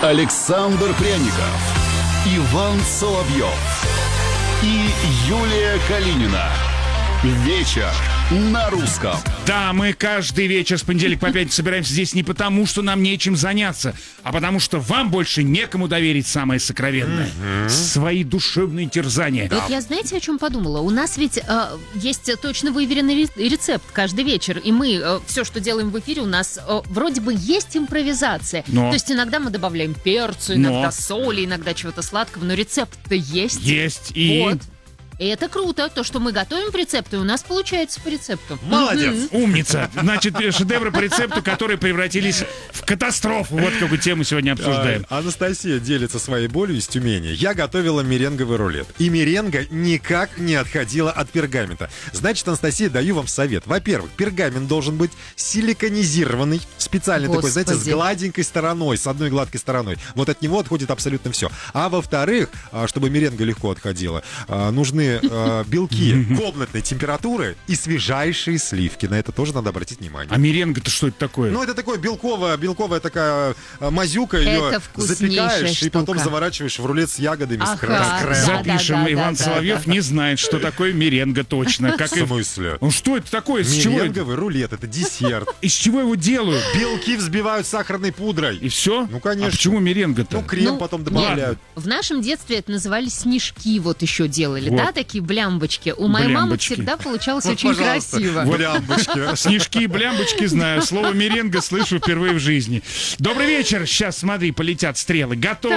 Александр Пряников, Иван Соловьев и Юлия Калинина. Вечер на русском. Да, мы каждый вечер с понедельника по пятницу собираемся здесь не потому, что нам нечем заняться, а потому что вам больше некому доверить самое сокровенное. Свои душевные терзания. Вот я, знаете, о чем подумала? У нас ведь есть точно выверенный рецепт каждый вечер, и мы все, что делаем в эфире, у нас вроде бы есть импровизация. То есть иногда мы добавляем перцу, иногда соли, иногда чего-то сладкого, но рецепт-то есть. Есть, и... Вот. И это круто, то, что мы готовим по рецепту, и у нас получается по рецепту. Молодец! Умница! Значит, шедевры по рецепту, которые превратились в катастрофу. Вот какую тему сегодня обсуждаем. Анастасия делится своей болью из Тюмени. Я готовила меренговый рулет. И меренга никак не отходила от пергамента. Значит, Анастасия, даю вам совет. Во-первых, пергамент должен быть силиконизированный, специальный такой, знаете, с гладенькой стороной, с одной гладкой стороной. Вот от него отходит абсолютно все. А во-вторых, чтобы меренга легко отходила, нужны белки комнатной температуры и свежайшие сливки. На это тоже надо обратить внимание. А меренга-то что это такое? Ну, это такое белковая такая мазюка. Ее запекаешь и потом заворачиваешь в рулет с ягодами, с крем. Запишем. Иван Соловьев не знает, что такое меренга точно. В смысле? Ну, что это такое? С чего? Меренговый рулет, это десерт. Из чего его делают? Белки взбивают сахарной пудрой. И все? Ну, конечно. А почему меренга-то? Ну, крем потом добавляют. В нашем детстве это назывались снежки, вот еще делали, да, такие блямбочки. У моей мамы всегда получалось очень красиво. Блямбочки. Снежки и блямбочки знаю. Слово меренга слышу впервые в жизни. Добрый вечер. Сейчас, смотри, полетят стрелы.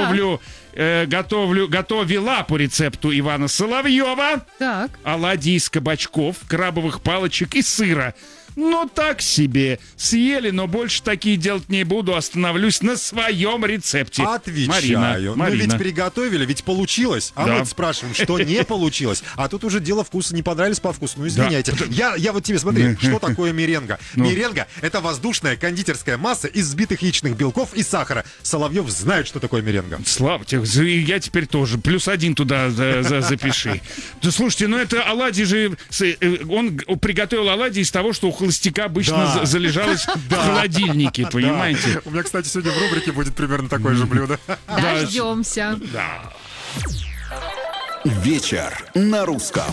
Готовила по рецепту Ивана Соловьева. Так. Оладьи из кабачков, крабовых палочек и сыра. Ну, так себе. Съели, но больше такие делать не буду. Остановлюсь на своем рецепте. Отвечаю. Марина. Ну, ведь приготовили, ведь получилось. А мы спрашиваем, что не получилось. А тут уже дело вкуса. Не понравились по вкусу. Ну, извиняйте. Я вот тебе, смотри, что такое меренга. Меренга — это воздушная кондитерская масса из взбитых яичных белков и сахара. Соловьев знает, что такое меренга. Слава тебе, я теперь тоже. +1 туда запиши. Да слушайте, ну это оладьи же... Он приготовил оладьи из того, что у холостяка обычно залежалось в холодильнике, понимаете? У меня, кстати, сегодня в рубрике будет примерно такое же блюдо. Дождемся. Вечер на русском.